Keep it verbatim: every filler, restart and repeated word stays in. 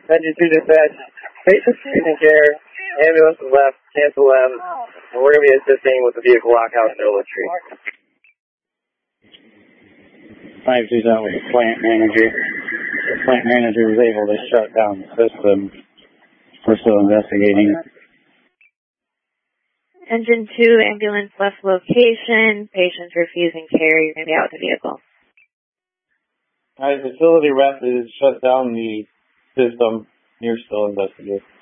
Engine two dispatch. Patient taken care. Ambulance is left. Cancel lab. And we're going to be assisting with the vehicle lockhouse Nola Tree. five two zero with the plant manager. The plant manager was able to shut down the system. We're still investigating. Engine two, ambulance left location. Patients refusing care. You're going to be out with the vehicle. All right, facility rep has shut down the system. You're still investigating.